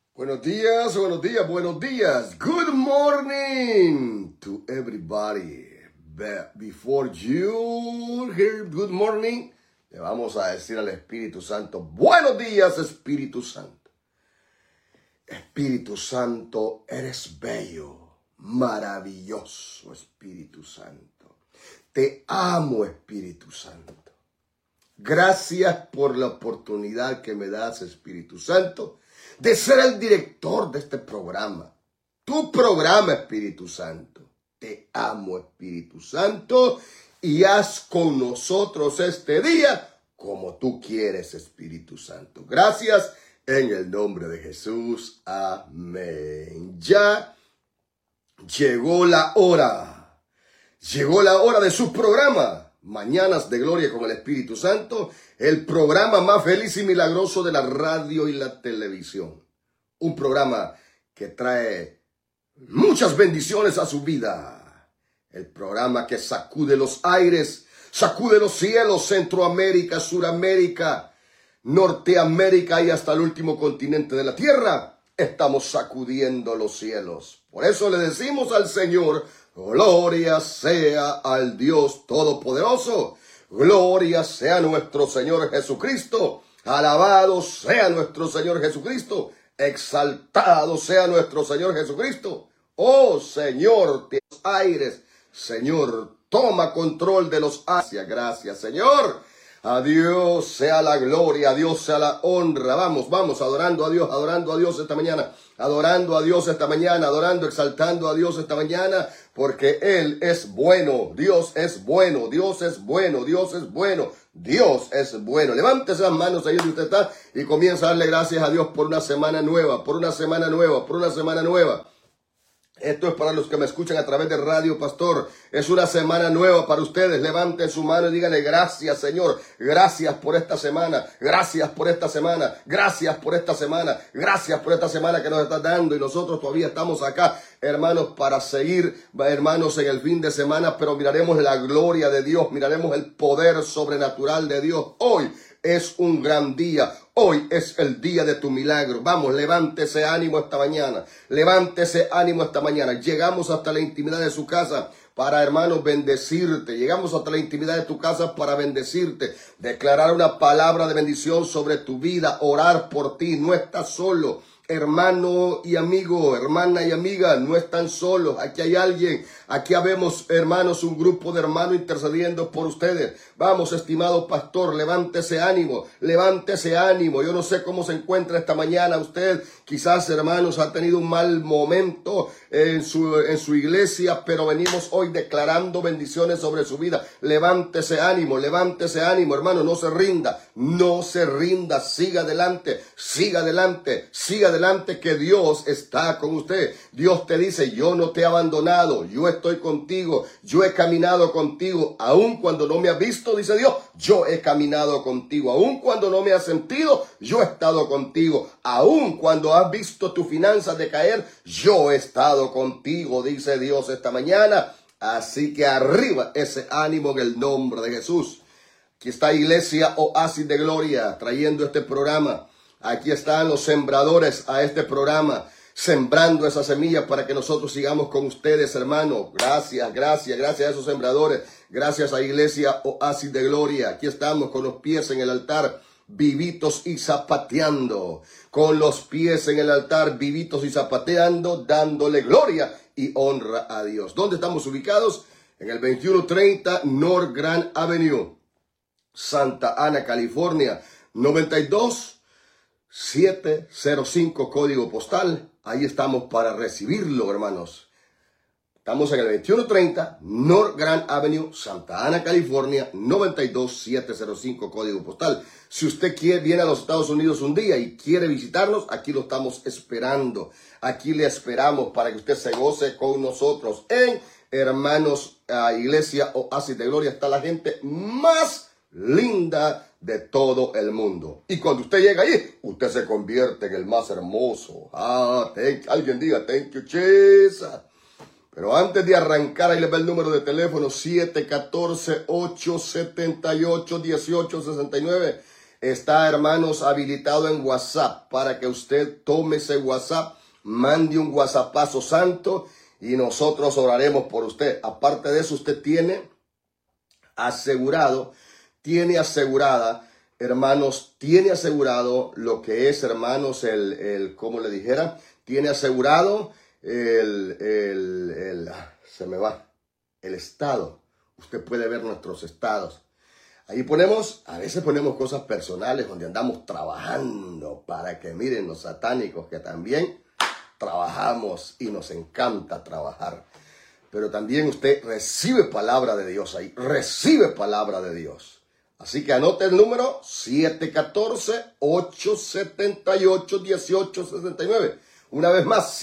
Buenos días, buenos días, buenos días. Good morning to everybody. Before you hear good morning, le vamos a decir al Espíritu Santo, buenos días, Espíritu Santo. Espíritu Santo, eres bello, maravilloso, Espíritu Santo. Te amo, Espíritu Santo. Gracias por la oportunidad que me das, Espíritu Santo, de ser el director de este programa. Tu programa, Espíritu Santo. Te amo, Espíritu Santo, y haz con nosotros este día como tú quieres, Espíritu Santo. Gracias en el nombre de Jesús. Amén. Ya llegó la hora. Llegó la hora de su programa. Mañanas de Gloria con el Espíritu Santo, el programa más feliz y milagroso de la radio y la televisión. Un programa que trae muchas bendiciones a su vida. El programa que sacude los aires, sacude los cielos, Centroamérica, Suramérica, Norteamérica y hasta el último continente de la tierra. Estamos sacudiendo los cielos. Por eso le decimos al Señor, gloria sea al Dios Todopoderoso. Gloria sea nuestro Señor Jesucristo. Alabado sea nuestro Señor Jesucristo. Exaltado sea nuestro Señor Jesucristo. Oh Señor de los aires. Señor, toma control de los aires. Gracias, Señor. A Dios sea la gloria, a Dios sea la honra. Vamos, adorando a Dios esta mañana. Adorando a Dios esta mañana, adorando, exaltando a Dios esta mañana, porque Él es bueno, Dios es bueno, Dios es bueno, Dios es bueno, Dios es bueno. Levántese las manos ahí donde usted está y comienza a darle gracias a Dios por una semana nueva, por una semana nueva, por una semana nueva. Esto es para los que me escuchan a través de Radio Pastor. Es una semana nueva para ustedes. Levanten su mano y díganle gracias, Señor. Gracias por esta semana. Gracias por esta semana. Gracias por esta semana. Gracias por esta semana que nos estás dando. Y nosotros todavía estamos acá, hermanos, para seguir, hermanos, en el fin de semana. Pero miraremos la gloria de Dios. Miraremos el poder sobrenatural de Dios. Hoy es un gran día. Hoy es el día de tu milagro. Vamos, levántese ánimo esta mañana. Levántese ánimo esta mañana. Llegamos hasta la intimidad de su casa para, hermanos, bendecirte. Llegamos hasta la intimidad de tu casa para bendecirte. Declarar una palabra de bendición sobre tu vida. Orar por ti. No estás solo. Hermano y amigo, hermana y amiga, no están solos. Aquí hay alguien. Aquí habemos, hermanos, un grupo de hermanos intercediendo por ustedes. Vamos, estimado pastor, levántese ánimo, levántese ánimo. Yo no sé cómo se encuentra esta mañana usted. Quizás, hermanos, ha tenido un mal momento en su iglesia, pero venimos hoy declarando bendiciones sobre su vida. Levántese ánimo, hermano, no se rinda, siga adelante, siga adelante, que Dios está con usted. Dios te dice, yo no te he abandonado, yo estoy contigo, yo he caminado contigo, aun cuando no me has visto, dice Dios, yo he caminado contigo, aun cuando no me has sentido, yo he estado contigo, aun cuando has visto tus finanzas decaer, yo he estado contigo, dice Dios esta mañana. Así que arriba ese ánimo en el nombre de Jesús. Aquí está Iglesia Oasis de Gloria trayendo este programa. Aquí están los sembradores a este programa, sembrando esa semilla para que nosotros sigamos con ustedes, hermano. Gracias a esos sembradores. Gracias a Iglesia Oasis de Gloria. Aquí estamos con los pies en el altar, vivitos y zapateando. Con los pies en el altar, vivitos y zapateando, dándole gloria y honra a Dios. ¿Dónde estamos ubicados? En el 2130 North Grand Avenue, Santa Ana, California, 92705 código postal. Ahí estamos para recibirlo, hermanos. Estamos en el 2130 North Grand Avenue, Santa Ana, California, 92705 código postal. Si usted viene a los Estados Unidos un día y quiere visitarnos, aquí lo estamos esperando. Aquí le esperamos para que usted se goce con nosotros. En, hermanos, Iglesia Oasis de Gloria está la gente más linda de todo el mundo. Y cuando usted llega allí, usted se convierte en el más hermoso. Alguien diga, thank you, Jesus. Pero antes de arrancar, ahí les va el número de teléfono, 714-878-1869. está, hermanos, habilitado en WhatsApp para que usted tome ese WhatsApp, mande un WhatsAppazo santo y nosotros oraremos por usted. Aparte de eso, usted tiene asegurada, hermanos, tiene asegurado lo que es, hermanos, como le dijera, tiene asegurado el estado. Usted puede ver nuestros estados. Ahí a veces ponemos cosas personales donde andamos trabajando para que miren los satánicos que también trabajamos y nos encanta trabajar. Pero también usted recibe palabra de Dios ahí, recibe palabra de Dios. Así que anote el número 714-878-1869. Una vez más,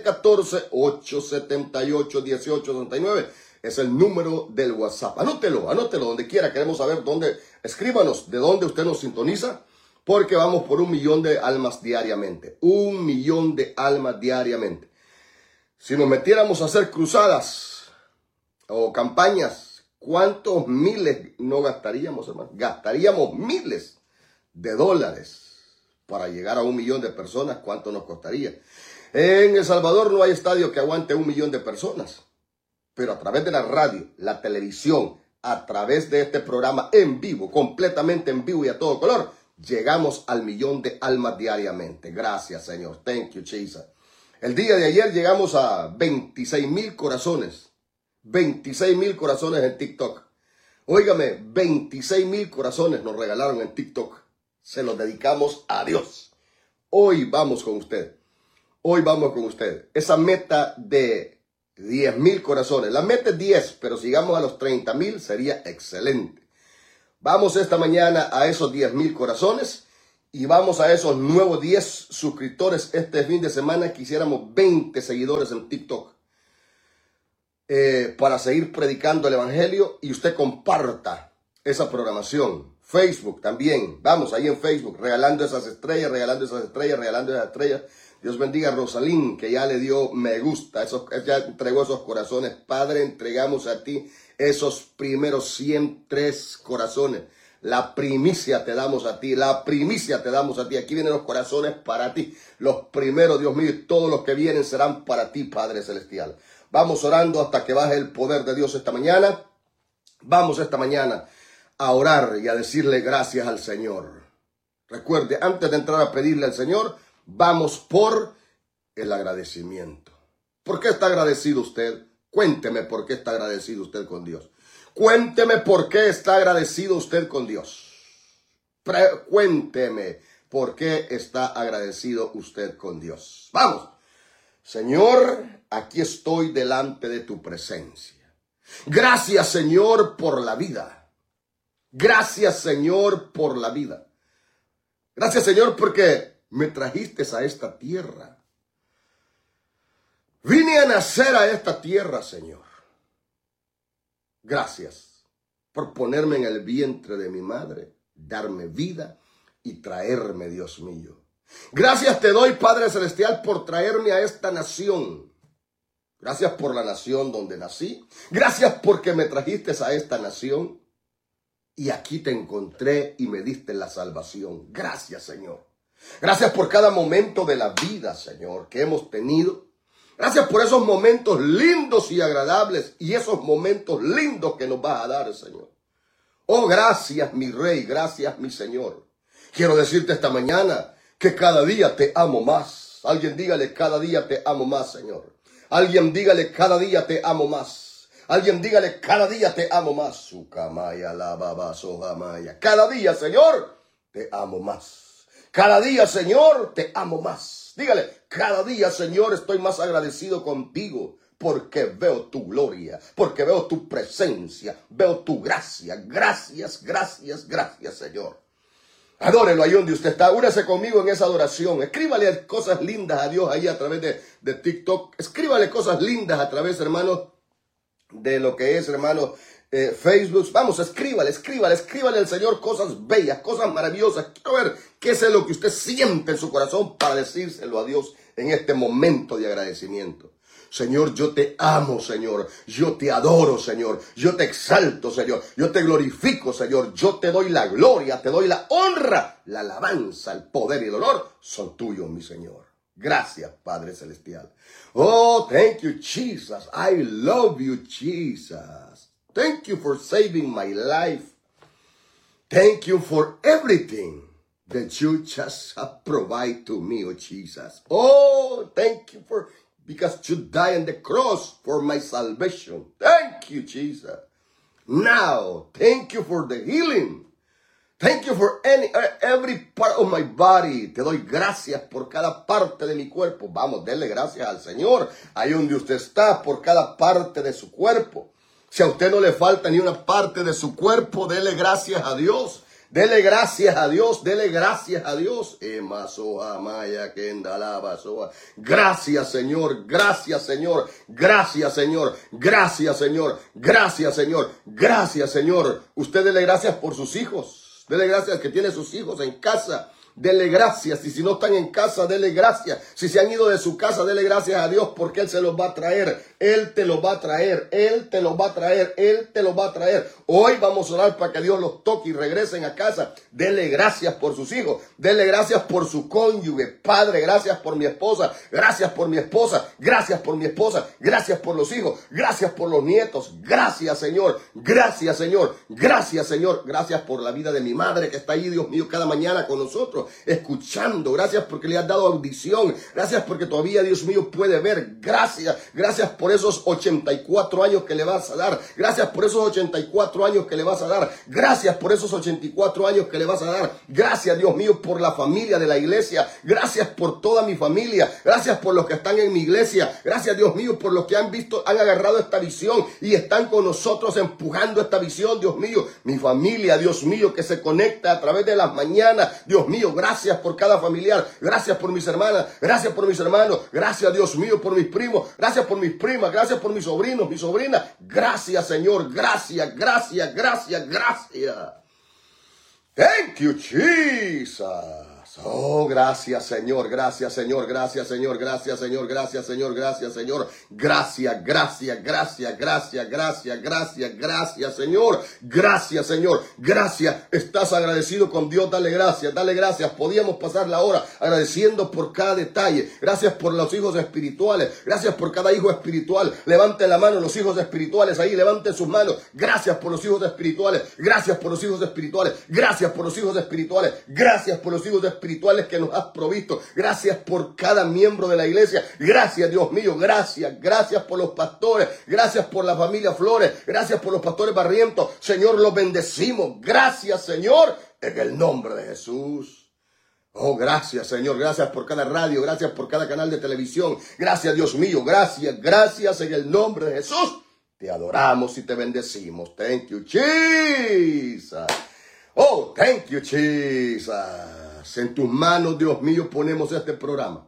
714-878-1869. Es el número del WhatsApp. Anótelo donde quiera. Queremos saber dónde. Escríbanos de dónde usted nos sintoniza, porque vamos por 1 millón de almas diariamente. 1 millón de almas diariamente. Si nos metiéramos a hacer cruzadas o campañas, ¿cuántos miles no gastaríamos, hermano? Gastaríamos miles de dólares para llegar a 1 millón de personas. ¿Cuánto nos costaría? En El Salvador no hay estadio que aguante 1 millón de personas. Pero a través de la radio, la televisión, a través de este programa en vivo, completamente en vivo y a todo color, llegamos al 1 millón de almas diariamente. Gracias, Señor. Thank you, Jesus. El día de ayer llegamos a 26,000 corazones. 26,000 corazones en TikTok. Óigame, 26,000 corazones nos regalaron en TikTok. Se los dedicamos a Dios. Hoy vamos con usted. Hoy vamos con usted. Esa meta de 10,000 corazones. La meta es 10, pero si llegamos a los 30,000 sería excelente. Vamos esta mañana a esos 10,000 corazones y vamos a esos nuevos 10 suscriptores este fin de semana. Quisiéramos 20 seguidores en TikTok para seguir predicando el evangelio, y usted comparta esa programación. Facebook también. Vamos ahí en Facebook regalando esas estrellas, regalando esas estrellas, regalando esas estrellas. Dios bendiga a Rosalín, que ya le dio me gusta, ya entregó esos corazones. Padre, entregamos a ti esos primeros 103 corazones. La primicia te damos a ti, la primicia te damos a ti. Aquí vienen los corazones para ti. Los primeros, Dios mío, y todos los que vienen serán para ti, Padre Celestial. Vamos orando hasta que baje el poder de Dios esta mañana. Vamos esta mañana a orar y a decirle gracias al Señor. Recuerde, antes de entrar a pedirle al Señor, vamos por el agradecimiento. ¿Por qué está agradecido usted? Cuénteme por qué está agradecido usted con Dios. Cuénteme por qué está agradecido usted con Dios. Cuénteme por qué está agradecido usted con Dios. Vamos. Señor, aquí estoy delante de tu presencia. Gracias, Señor, por la vida. Gracias, Señor, por la vida. Gracias, Señor, porque me trajiste a esta tierra. Vine a nacer a esta tierra, Señor. Gracias por ponerme en el vientre de mi madre, darme vida y traerme, Dios mío. Gracias te doy, Padre Celestial, por traerme a esta nación. Gracias por la nación donde nací. Gracias porque me trajiste a esta nación y aquí te encontré y me diste la salvación. Gracias, Señor. Gracias por cada momento de la vida, Señor, que hemos tenido. Gracias por esos momentos lindos y agradables y esos momentos lindos que nos vas a dar, Señor. Oh, gracias, mi Rey, gracias, mi Señor. Quiero decirte esta mañana que cada día te amo más. Alguien dígale, cada día te amo más, Señor. Alguien dígale, cada día te amo más. Alguien dígale, cada día te amo más. Sukamaya, la babaso, jamaya. Cada día, Señor, te amo más. Cada día, Señor, te amo más. Dígale, cada día, Señor, estoy más agradecido contigo porque veo tu gloria, porque veo tu presencia, veo tu gracia. Gracias, gracias, gracias, Señor. Adórelo ahí donde usted está. Únase conmigo en esa adoración. Escríbale cosas lindas a Dios ahí a través de TikTok. Escríbale cosas lindas a través, hermano, de lo que es, hermano, Facebook. Vamos, escríbale al Señor cosas bellas, cosas maravillosas. Quiero ver qué es lo que usted siente en su corazón para decírselo a Dios en este momento de agradecimiento. Señor, yo te amo, Señor. Yo te adoro, Señor. Yo te exalto, Señor. Yo te glorifico, Señor. Yo te doy la gloria, te doy la honra, la alabanza, el poder y el honor son tuyos, mi Señor. Gracias, Padre Celestial. Oh, thank you, Jesus. I love you, Jesus. Thank you for saving my life. Thank you for everything that you just have provided to me, oh Jesus. Oh, thank you because you died on the cross for my salvation. Thank you, Jesus. Now, thank you for the healing. Thank you for every part of my body. Te doy gracias por cada parte de mi cuerpo. Vamos, denle gracias al Señor. Ahí donde usted está, por cada parte de su cuerpo. Si a usted no le falta ni una parte de su cuerpo, dele gracias a Dios. Dele gracias a Dios. Dele gracias a Dios. Gracias, Señor. Gracias, Señor. Gracias, Señor. Gracias, Señor. Gracias, Señor. Gracias, Señor. Usted dele gracias por sus hijos. Dele gracias que tiene sus hijos en casa. Dele gracias. Y si no están en casa, dele gracias. Si se han ido de su casa, dele gracias a Dios porque Él se los va a traer. Él te los va a traer. Él te los va a traer. Él te los va a traer. Hoy vamos a orar para que Dios los toque y regresen a casa. Dele gracias por sus hijos. Dele gracias por su cónyuge. Padre, gracias por mi esposa. Gracias por mi esposa. Gracias por mi esposa. Gracias por los hijos. Gracias por los nietos. Gracias, Señor. Gracias, Señor. Gracias, Señor. Gracias por la vida de mi madre que está ahí, Dios mío, cada mañana con nosotros, escuchando. Gracias porque le has dado audición. Gracias porque todavía, Dios mío, puede ver. Gracias. Gracias por esos 84 años que le vas a dar. Gracias por esos 84 años que le vas a dar. Gracias por esos 84 años que le vas a dar. Gracias, Dios mío, por la familia de la iglesia. Gracias por toda mi familia. Gracias por los que están en mi iglesia. Gracias, Dios mío, por los que han visto, han agarrado esta visión y están con nosotros empujando esta visión, Dios mío. Mi familia, Dios mío, que se conecta a través de las mañanas. Dios mío, gracias por cada familiar. Gracias por mis hermanas. Gracias por mis hermanos. Gracias, Dios mío, por mis primos. Gracias por mis primas. Gracias por mis sobrinos, mis sobrinas. Gracias, Señor. Gracias, gracias, gracias, gracias. Thank you, Jesus. Oh, gracias, Señor. Gracias, Señor. Gracias, Señor. Gracias, Señor. Gracias, Señor. Gracias, Señor. Gracias, gracias, gracias, gracias, gracias, gracias, gracias, Señor. Gracias, Señor. Gracias. Estás agradecido con Dios. Dale gracias. Dale gracias. Podíamos pasar la hora agradeciendo por cada detalle. Gracias por los hijos espirituales. Gracias por cada hijo espiritual. Levante la mano los hijos espirituales ahí. Levanten sus manos. Gracias por los hijos espirituales. Gracias por los hijos espirituales. Gracias por los hijos espirituales. Gracias por los hijos espirituales que nos has provisto. Gracias por cada miembro de la iglesia. Gracias, Dios mío. Gracias. Gracias por los pastores. Gracias por la familia Flores. Gracias por los pastores Barrientos. Señor, los bendecimos. Gracias, Señor, en el nombre de Jesús. Oh, gracias, Señor. Gracias por cada radio. Gracias por cada canal de televisión. Gracias, Dios mío. Gracias. Gracias en el nombre de Jesús. Te adoramos y te bendecimos. Thank you, Jesus. Oh, thank you, Jesus. En tus manos, Dios mío, ponemos este programa.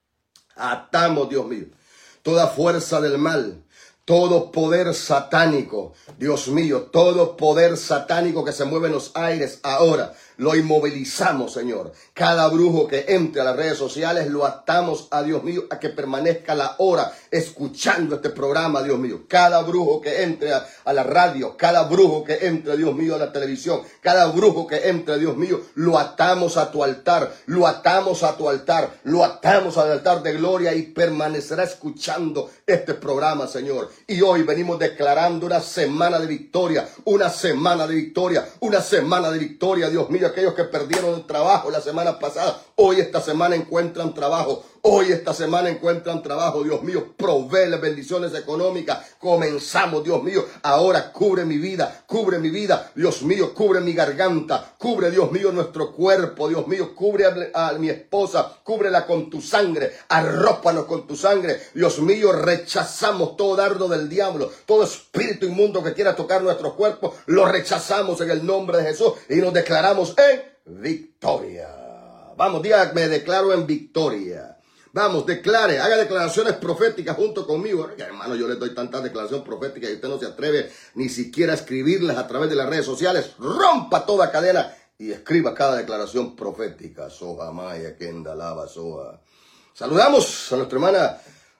Atamos, Dios mío, toda fuerza del mal, todo poder satánico, Dios mío, todo poder satánico que se mueve en los aires ahora. Lo inmovilizamos, Señor. Cada brujo que entre a las redes sociales lo atamos a Dios mío a que permanezca la hora escuchando este programa, Dios mío. Cada brujo que entre a la radio, cada brujo que entre, Dios mío, a la televisión, cada brujo que entre, Dios mío, lo atamos a tu altar, lo atamos a tu altar, lo atamos al altar de gloria y permanecerá escuchando este programa, Señor. Y hoy venimos declarando una semana de victoria, una semana de victoria, una semana de victoria, Dios mío. Aquellos que perdieron el trabajo la semana pasada, hoy esta semana encuentran trabajo. Hoy esta semana encuentran trabajo, Dios mío. Provee bendiciones económicas. Comenzamos, Dios mío. Ahora cubre mi vida, Dios mío. Cubre mi garganta, cubre, Dios mío, nuestro cuerpo, Dios mío. Cubre a mi esposa, cúbrela con tu sangre, arrópanos con tu sangre, Dios mío. Rechazamos todo dardo del diablo, todo espíritu inmundo que quiera tocar nuestro cuerpo, lo rechazamos en el nombre de Jesús y nos declaramos en victoria. Vamos, diga, me declaro en victoria. Vamos, declare, haga declaraciones proféticas junto conmigo. Hermano, yo le doy tantas declaraciones proféticas y usted no se atreve ni siquiera a escribirlas a través de las redes sociales. Rompa toda cadena y escriba cada declaración profética. Soja Maya, Kenda Lava, Soja. Saludamos a nuestra hermana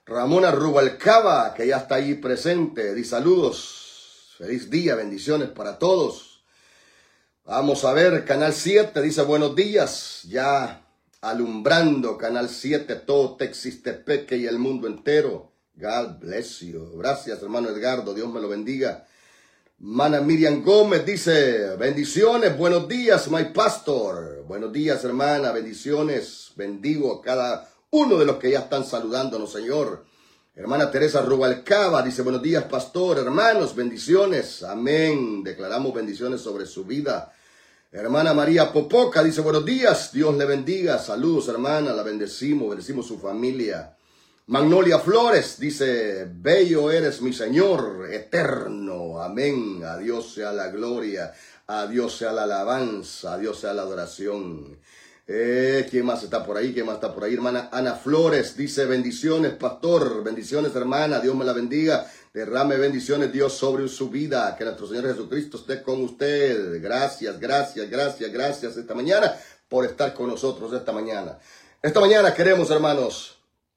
Ramona Rubalcaba, que ya está ahí presente, dice saludos, feliz día, bendiciones para todos. Vamos a ver, Canal 7 dice buenos días, ya alumbrando Canal 7, todo Texistepeque y el mundo entero. God bless you. Gracias, hermano Edgardo, Dios me lo bendiga. Mana Miriam Gómez dice, bendiciones, buenos días, my pastor. Buenos días, hermana, bendiciones. Bendigo a cada uno de los que ya están saludándonos, Señor. Hermana Teresa Rubalcaba dice, buenos días, pastor, hermanos, bendiciones. Amén. Declaramos bendiciones sobre su vida. Hermana María Popoca dice, buenos días, Dios le bendiga. Saludos, hermana, la bendecimos su familia. Magnolia Flores dice, bello eres mi Señor, eterno, amén, a Dios sea la gloria, a Dios sea la alabanza, a Dios sea la adoración. ¿Quién más está por ahí? ¿Quién más está por ahí? Hermana Ana Flores dice, bendiciones, pastor, bendiciones, hermana, Dios me la bendiga, derrame bendiciones, Dios, sobre su vida, que nuestro Señor Jesucristo esté con usted. Gracias, gracias, gracias, gracias esta mañana por estar con nosotros esta mañana. Esta mañana queremos, hermanos,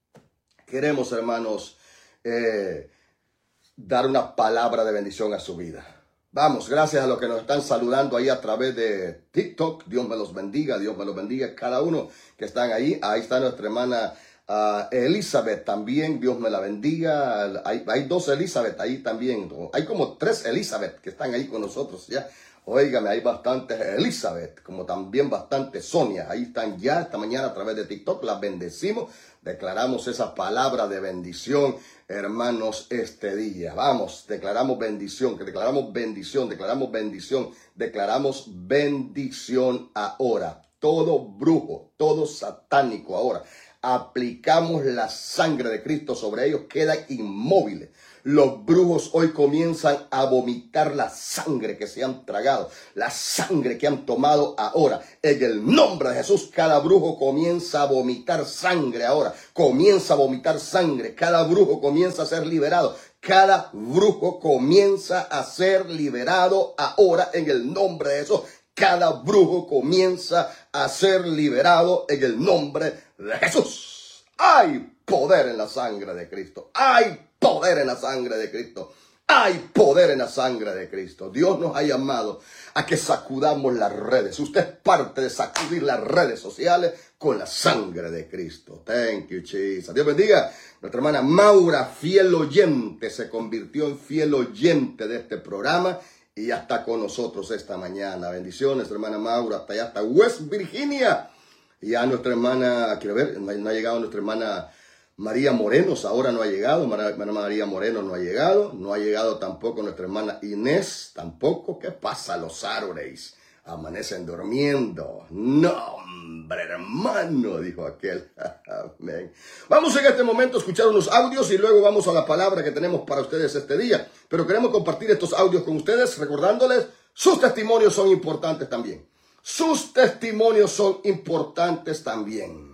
dar una palabra de bendición a su vida. Vamos, gracias a los que nos están saludando ahí a través de TikTok. Dios me los bendiga, Dios me los bendiga. Cada uno que están ahí. Ahí está nuestra hermana Elizabeth también. Dios me la bendiga. Hay dos Elizabeth ahí también. Hay como 3 Elizabeth que están ahí con nosotros ya. Óigame, hay bastantes Elizabeth, como también bastantes Sonia. Ahí están ya esta mañana a través de TikTok. Las bendecimos. Declaramos esa palabra de bendición, hermanos, este día. Vamos, declaramos bendición, declaramos bendición, declaramos bendición, declaramos bendición ahora. Todo brujo, todo satánico ahora. Aplicamos la sangre de Cristo sobre ellos, quedan inmóviles. Los brujos hoy comienzan a vomitar la sangre que se han tragado, la sangre que han tomado ahora. En el nombre de Jesús, cada brujo comienza a vomitar sangre ahora. Comienza a vomitar sangre. Cada brujo comienza a ser liberado. Cada brujo comienza a ser liberado ahora en el nombre de Jesús. Cada brujo comienza a ser liberado en el nombre de Jesús. Hay poder en la sangre de Cristo. Hay poder en la sangre de Cristo. Hay poder en la sangre de Cristo. Dios nos ha llamado a que sacudamos las redes. Usted es parte de sacudir las redes sociales con la sangre de Cristo. Thank you, Jesus. Dios bendiga. Nuestra hermana Maura, fiel oyente, se convirtió en fiel oyente de este programa y ya está con nosotros esta mañana. Bendiciones, hermana Maura, hasta allá, hasta West Virginia. Y a nuestra hermana, quiero ver, no ha llegado nuestra hermana María Moreno, ahora no ha llegado, María Moreno no ha llegado tampoco nuestra hermana Inés, tampoco. ¿Qué pasa? Los árboles amanecen durmiendo. No, hombre, hermano, dijo aquel. Amén. Vamos en este momento a escuchar unos audios y luego vamos a la palabra que tenemos para ustedes este día. Pero queremos compartir estos audios con ustedes, recordándoles, sus testimonios son importantes también. Sus testimonios son importantes también.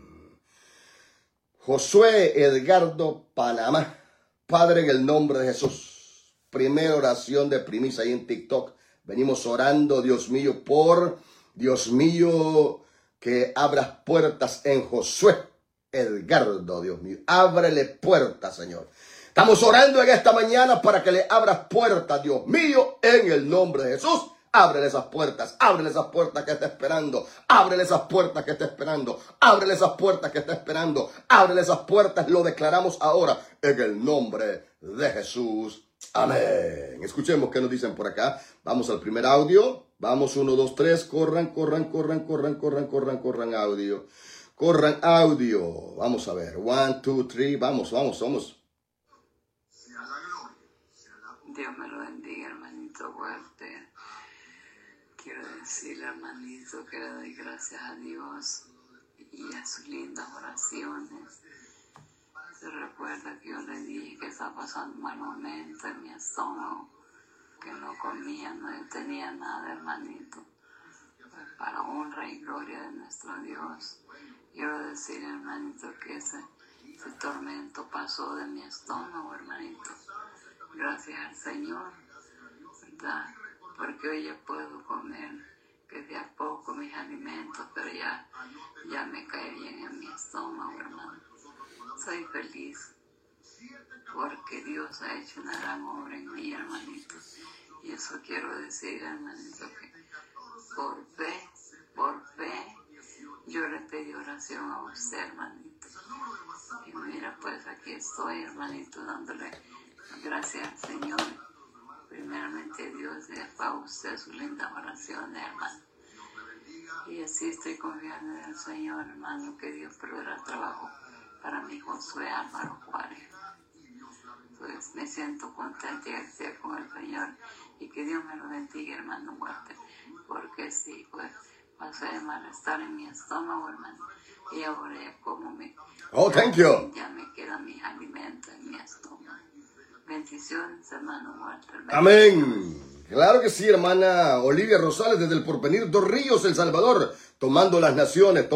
Josué Edgardo, Panamá. Padre, en el nombre de Jesús. Primera oración de primicia ahí en TikTok. Venimos orando, Dios mío, que abras puertas en Josué Edgardo, Dios mío. Ábrele puertas, Señor. Estamos orando en esta mañana para que le abras puertas, Dios mío, en el nombre de Jesús. Ábrele esas puertas que está esperando, ábrele esas puertas que está esperando, ábrele esas puertas que está esperando, ábrele esas puertas, lo declaramos ahora en el nombre de Jesús. Amén. Escuchemos qué nos dicen por acá. Vamos al primer audio. Vamos, 1, 2, 3, corran audio. Corran audio. Vamos a ver, 1, 2, 3, vamos. Dios me lo bendiga, hermanito Walter. Quiero decirle, hermanito, que le doy gracias a Dios y a sus lindas oraciones. Se recuerda que yo le dije que estaba pasando un mal momento en mi estómago, que no comía, no tenía nada, hermanito. Pues para honra y gloria de nuestro Dios, quiero decirle, hermanito, que ese tormento pasó de mi estómago, hermanito. Gracias al Señor, ¿verdad? Porque hoy ya puedo comer, que de a poco mis alimentos, pero ya me cae bien en mi estómago, hermano. Soy feliz que Dios ha hecho una gran obra en mí, hermanito. Y eso quiero decir, hermanito, que por fe, yo le pedí oración a usted, hermanito. Y mira, pues aquí estoy, hermanito, dándole gracias al Señor. Primeramente a Dios y después a usted sus lindas oraciones, hermano. Y así estoy confiando en el Señor, hermano, que Dios proveerá trabajo para mi Josué Álvaro Juárez. Pues me siento contenta y agradecida con el Señor y que Dios me lo bendiga, hermano Walter, porque sí, pues pasé de malestar en mi estómago, hermano, y ahora ya como thank you. Ya me quedan mis alimentos en mi estómago. Bendiciones, hermano Walter. Amén. Claro que sí, hermana Olivia Rosales, desde el Porvenir, Dos Ríos, El Salvador, tomando las naciones.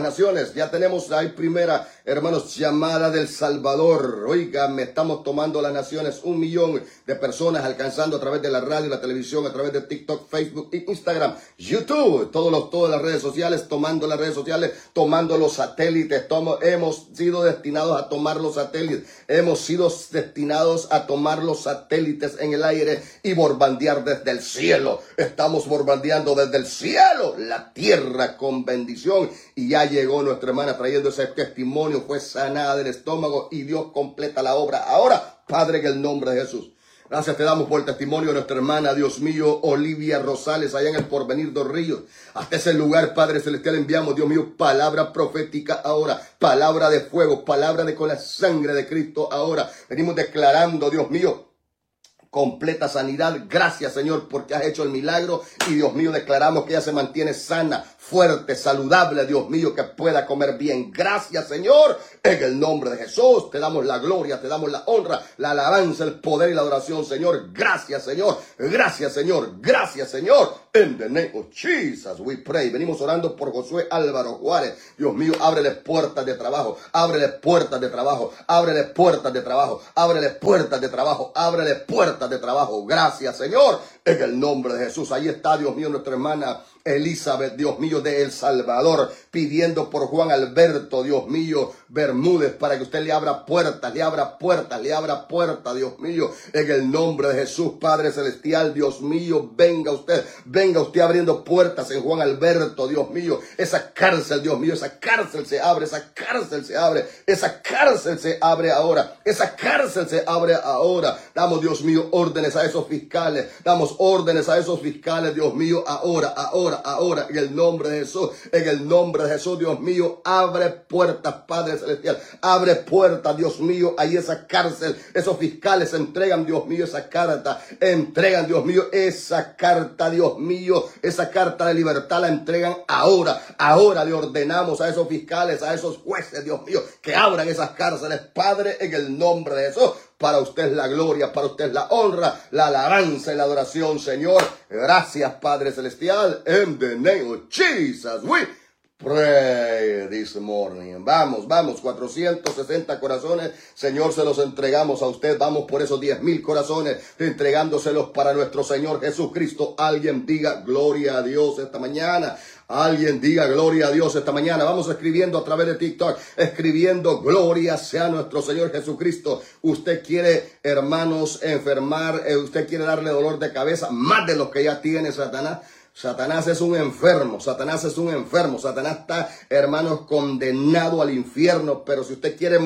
Ya tenemos ahí primera, hermanos, llamada del Salvador. Oigan, estamos tomando las naciones, 1 millón de personas alcanzando a través de la radio, la televisión, a través de TikTok, Facebook, Instagram, YouTube, todas las redes sociales, tomando las redes sociales, tomando los satélites. Hemos sido destinados a tomar los satélites. Hemos sido destinados a tomar los satélites en el aire y bombardear desde el cielo. Estamos bombardeando desde el cielo la tierra con bendición. Y ya llegó nuestra hermana trayendo ese testimonio. Fue sanada del estómago y Dios completa la obra. Ahora, Padre, en el nombre de Jesús, gracias te damos por el testimonio de nuestra hermana, Dios mío, Olivia Rosales, allá en el Porvenir, Dos Ríos. Hasta ese lugar, Padre Celestial, enviamos, Dios mío, palabra profética ahora, palabra de fuego, palabra de con la sangre de Cristo ahora. Venimos declarando, Dios mío, completa sanidad. Gracias, Señor, porque has hecho el milagro. Y Dios mío, declaramos que ella se mantiene sana, fuerte, saludable, Dios mío, que pueda comer bien. Gracias, Señor, en el nombre de Jesús. Te damos la gloria, te damos la honra, la alabanza, el poder y la adoración, Señor. Gracias, Señor. Gracias, Señor. Gracias, Señor. In the name of Jesus, we pray. Venimos orando por Josué Álvaro Juárez. Dios mío, ábrele puertas de trabajo. Ábrele puertas de trabajo. Ábrele puertas de trabajo. Ábrele puertas de trabajo. Ábrele puertas de trabajo. Gracias, Señor, en el nombre de Jesús. Ahí está, Dios mío, nuestra hermana Elizabeth, Dios mío, de El Salvador, pidiendo por Juan Alberto, Dios mío, Bermúdez, para que usted le abra puertas, le abra puertas, le abra puertas, Dios mío, en el nombre de Jesús, Padre Celestial, Dios mío, venga usted abriendo puertas en Juan Alberto, Dios mío, esa cárcel, Dios mío, esa cárcel se abre, esa cárcel se abre, esa cárcel se abre ahora, esa cárcel se abre ahora. Damos, Dios mío, órdenes a esos fiscales, damos órdenes a esos fiscales, Dios mío, ahora, en el nombre de Jesús, en el nombre de Jesús, Dios mío, abre puertas, Padre Celestial, abre puertas, Dios mío, ahí esa cárcel, esos fiscales entregan, Dios mío, esa carta, entregan, Dios mío, esa carta, Dios mío, esa carta de libertad la entregan ahora le ordenamos a esos fiscales, a esos jueces, Dios mío, que abran esas cárceles, Padre, en el nombre de Jesús. Para usted es la gloria, para usted es la honra, la alabanza y la adoración, Señor. Gracias, Padre Celestial. In the name of Jesus, we pray this morning. Vamos, 460 corazones, Señor, se los entregamos a usted. Vamos por esos 10,000 corazones, entregándoselos para nuestro Señor Jesucristo. Alguien diga gloria a Dios esta mañana. Alguien diga gloria a Dios esta mañana. Vamos escribiendo a través de TikTok, escribiendo gloria sea nuestro Señor Jesucristo. Usted quiere, hermanos, enfermar, usted quiere darle dolor de cabeza, más de lo que ya tiene Satanás. Satanás es un enfermo, Satanás está, hermanos, condenado al infierno. Pero si usted quiere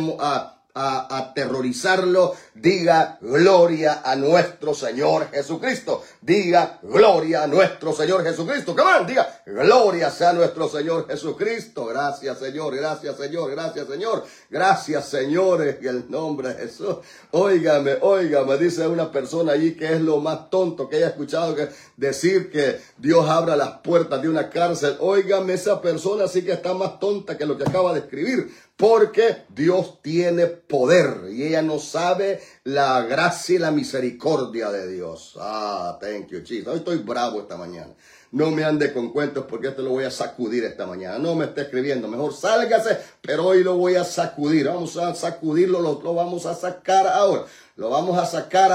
aterrorizarlo, diga gloria a nuestro Señor Jesucristo. Diga gloria a nuestro Señor Jesucristo. Come on, diga gloria sea nuestro Señor Jesucristo. Gracias, Señor, gracias, Señor, gracias, Señor, gracias, señores, en el nombre de Jesús. Óigame, dice una persona allí que es lo más tonto que haya escuchado, que decir que Dios abra las puertas de una cárcel. Óigame, esa persona sí que está más tonta que lo que acaba de escribir. Porque Dios tiene poder y ella no sabe la gracia y la misericordia de Dios. Thank you, Jesus. Hoy estoy bravo esta mañana. No me ande con cuentos porque esto lo voy a sacudir esta mañana. No me esté escribiendo. Mejor sálgase, pero hoy lo voy a sacudir. Vamos a sacudirlo, lo vamos a sacar ahora. Lo vamos a sacar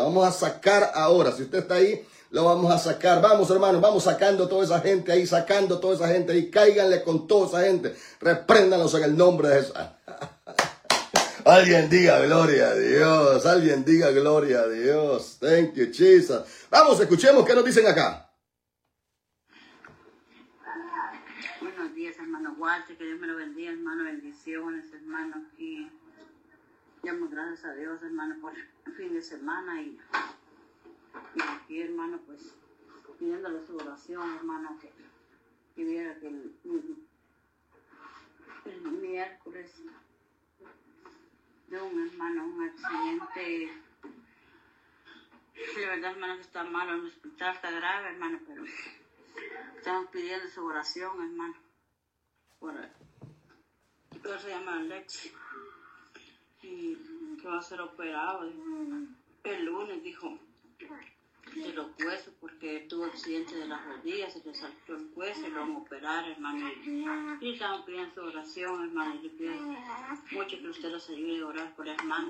ahora. Si usted está ahí, lo vamos a sacar. Vamos, hermanos, vamos sacando toda esa gente ahí, Cáiganle con toda esa gente. Repréndanos en el nombre de Jesús. Alguien diga gloria a Dios. Alguien diga gloria a Dios. Thank you, Jesus. Vamos, escuchemos qué nos dicen acá. Buenos días, hermano Walter. Que Dios me lo bendiga, hermano. Bendiciones, hermano. Y damos gracias a Dios, hermano, por el fin de semana. Y aquí, hermano, pues pidiéndole su oración, hermano, que viera que el miércoles de un hermano, un accidente. De verdad, hermano, que está malo en el hospital, está grave, hermano, pero estamos pidiendo su oración, hermano. Por se llama Alexi y que va a ser operado el lunes, dijo, de los huesos, porque tuvo accidente de las rodillas, se le saltó el hueso y lo van a operar, hermano. Y estamos pidiendo su oración, hermano, y le pido mucho que usted los ayude a orar por hermano.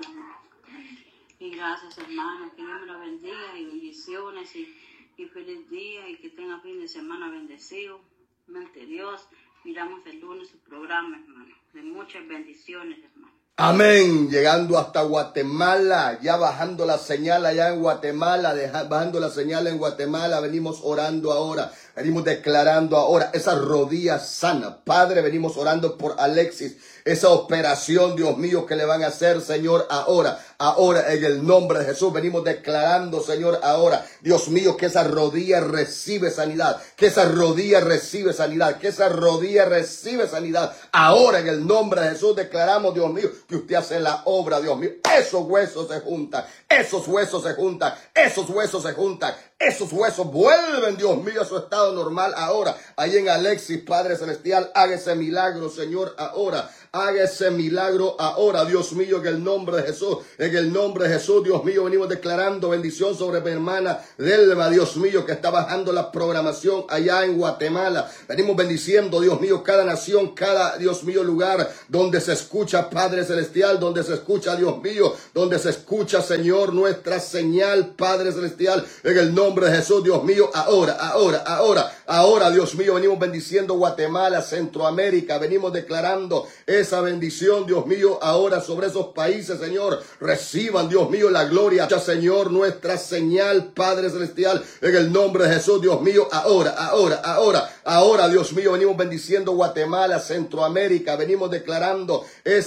Y gracias, hermano, que Dios me lo bendiga y bendiciones y feliz día y que tenga fin de semana bendecido. Mente Dios, miramos el lunes su programa, hermano, de muchas bendiciones, hermano. Amén, llegando hasta Guatemala, ya bajando la señal allá en Guatemala, bajando la señal en Guatemala, venimos orando ahora, venimos declarando ahora esa rodilla sana. Padre, venimos orando por Alexis, esa operación, Dios mío, que le van a hacer, Señor, ahora en el nombre de Jesús, venimos declarando, Señor, ahora, Dios mío, que esa rodilla recibe sanidad, que esa rodilla recibe sanidad, que esa rodilla recibe sanidad, ahora en el nombre de Jesús declaramos, Dios mío, que usted hace la obra, Dios mío, esos huesos se juntan, esos huesos se juntan, esos huesos se juntan, esos huesos vuelven, Dios mío, a su estado normal ahora, ahí en Alexis, Padre Celestial, haga ese milagro, Señor, ahora. Haga ese milagro ahora, Dios mío, en el nombre de Jesús. En el nombre de Jesús, Dios mío, venimos declarando bendición sobre mi hermana Delma, Dios mío, que está bajando la programación allá en Guatemala. Venimos bendiciendo, Dios mío, cada nación, cada, Dios mío, lugar donde se escucha, Padre Celestial, donde se escucha, Dios mío, donde se escucha, Señor, nuestra señal, Padre Celestial, en el nombre de Jesús, Dios mío, ahora, Dios mío, venimos bendiciendo Guatemala, Centroamérica, venimos declarando esa bendición, Dios mío, ahora sobre esos países, Señor, reciban, Dios mío, la gloria, Señor, nuestra señal, Padre Celestial, en el nombre de Jesús, Dios mío, ahora, Dios mío, venimos bendiciendo Guatemala, Centroamérica, venimos declarando esa